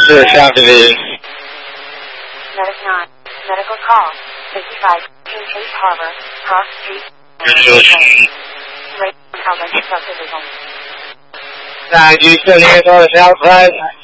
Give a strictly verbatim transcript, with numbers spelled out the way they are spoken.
Officer, South Division. Medic nine. Medical call. fifty-five. King Chase Harbor. Cross Street. Lake South Division. nine, do you still hear us on the south side?